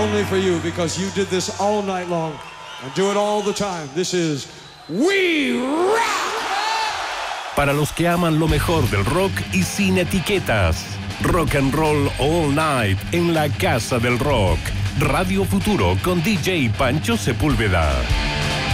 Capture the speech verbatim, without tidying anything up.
only for you because you did this all night long and do it all the time. This is We Rock! Para los que aman lo mejor del rock y sin etiquetas. Rock and Roll All Night en la Casa del Rock. Radio Futuro con D J Pancho Sepúlveda.